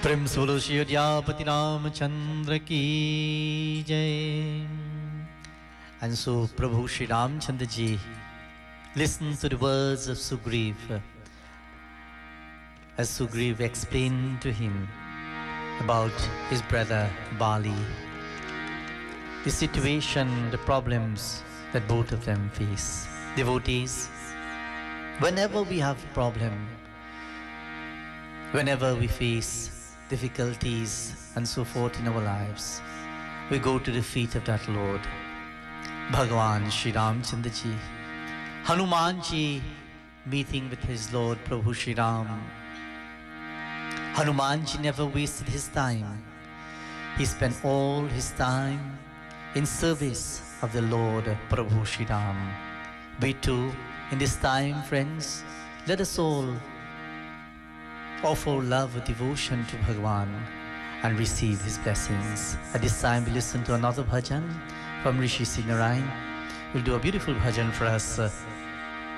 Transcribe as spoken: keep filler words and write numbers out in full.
प्रेम से बोलो श्री अयोध्यापति रामचंद्र की जय. And so Prabhu Sri Ramchandra ji listened to the words of Sugriv as Sugriv explained to him about his brother Bali, the situation, the problems that both of them face. Devotees, whenever we have problem, whenever we face difficulties and so forth in our lives, we go to the feet of that Lord. Bhagavan Sri Ramchandra ji, Hanuman ji meeting with his Lord Prabhu Sri Ram. Hanuman ji never wasted his time. He spent all his time in service of the Lord Prabhu Sri Ram. We too, in this time, friends, let us all offer love and devotion to Bhagavan and receive his blessings. At this time, we listen to another bhajan from Rishi Sinarayan. We'll do a beautiful bhajan for us. Uh,